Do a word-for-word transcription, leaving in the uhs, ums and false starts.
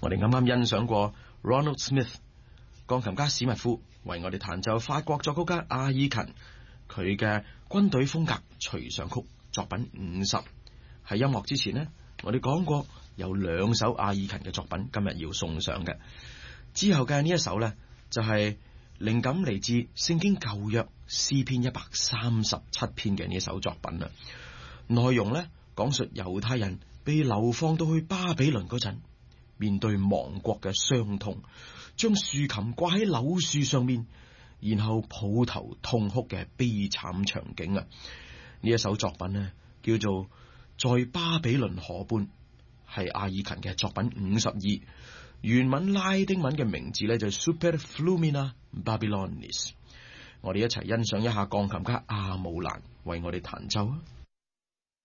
我哋啱啱欣賞過 Ronald Smith 鋼琴家史密夫為我哋彈奏法國作曲家阿爾勤佢嘅軍隊風格隨想曲作品五十。喺音樂之前呢，我哋講過有兩首阿爾勤嘅作品今日要送上嘅。之後嘅呢一首呢，就係、是、靈感嚟自聖經舊約詩篇一百三十七篇嘅呢一首作品啦。內容呢，講述猶太人被流放到去巴比倫嗰陣，面對亡國嘅傷痛，將豎琴掛喺柳樹上面，然後抱頭痛哭嘅悲慘場景啊！呢一首作品呢，叫做在巴比倫河畔，係阿爾勤嘅作品五十二。原文拉丁文嘅名字呢，就係 Super Flumina Babylonis。我哋一齊欣賞一下鋼琴家阿姆蘭為我哋彈奏啊！